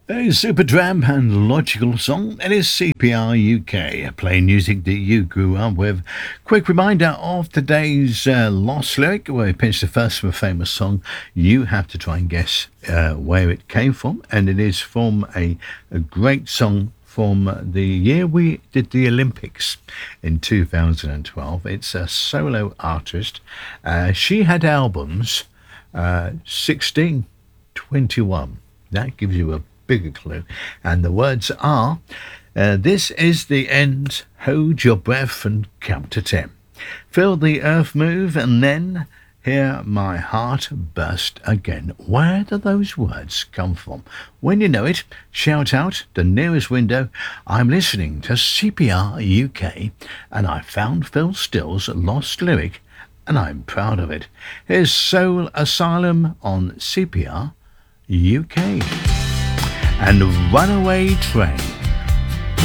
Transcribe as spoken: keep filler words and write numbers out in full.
A Superdramp and Logical Song. It is C P R U K, playing music that you grew up with. Quick reminder of today's uh, lost lyric, where we pinched the first from a famous song. You have to try and guess uh, where it came from, and it is from a, a great song from the year we did the Olympics in two thousand twelve. It's a solo artist. Uh, she had albums uh, sixteen, twenty-one. That gives you a bigger clue. And the words are, uh, this is the end, hold your breath and count to ten. Feel the earth move and then hear my heart burst again. Where do those words come from? When you know it, shout out the nearest window. I'm listening to C P R U K and I found Phil Still's lost lyric and I'm proud of it. Here's Soul Asylum on C P R U K. And Runaway Train.